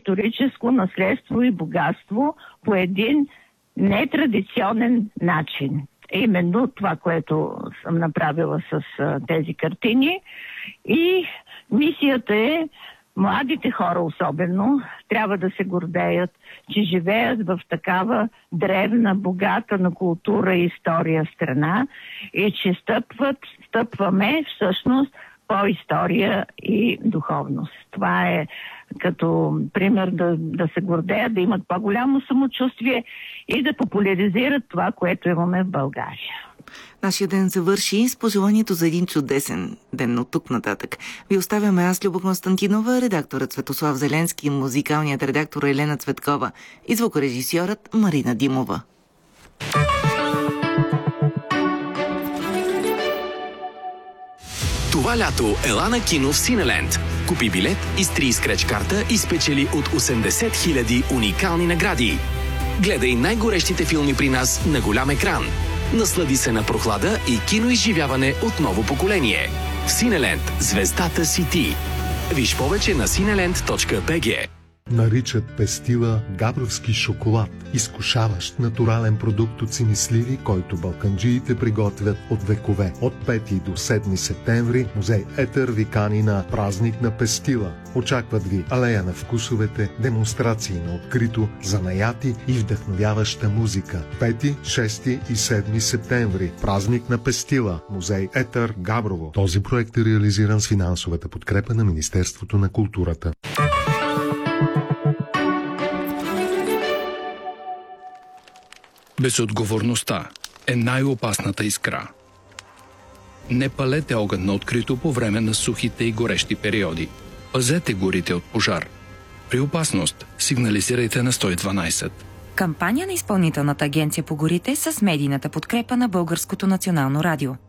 историческо наследство и богатство по един нетрадиционен начин. Именно това, което съм направила с тези картини. И мисията е, младите хора особено, трябва да се гордеят, че живеят в такава древна, богата на култура и история страна и че стъпваме всъщност по история и духовност. Това е като пример да се гордеят, да имат по-голямо самочувствие и да популяризират това, което имаме в България. Нашия ден завърши с пожеланието за един чудесен ден от тук нататък. Ви оставяме аз, Люба Константинова, редакторът Светослав Зеленски, музикалният редактор Елена Цветкова и звукорежисьорът Марина Димова. Това лято ела на кино в Синеленд. Купи билет, изтри скреч карта и спечели от 80 000 уникални награди. Гледай най-горещите филми при нас на голям екран. Наслади се на прохлада и киноизживяване от ново поколение. В Синеленд звездата си ти. Виж повече на cineland.bg. Наричат пестила габровски шоколад, изкушаващ натурален продукт от синисливи, който балканджиите приготвят от векове. От 5 до 7 септември музей Етър ви кани на празник на пестила. Очакват ви алея на вкусовете, демонстрации на открито, занаяти и вдъхновяваща музика. 5, 6 и 7 септември. Празник на пестила. Музей Етър, Габрово. Този проект е реализиран с финансовата подкрепа на Министерството на културата. Безотговорността е най-опасната искра. Не палете огън на открито по време на сухите и горещи периоди. Пазете горите от пожар. При опасност сигнализирайте на 112. Кампания на Изпълнителната агенция по горите с медийната подкрепа на Българското национално радио.